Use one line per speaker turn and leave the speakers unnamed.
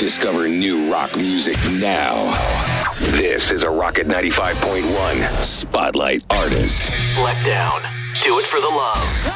Discover new rock music now. This is a Rocket 95.1 Spotlight Artist.
Let Down. Do it for the love.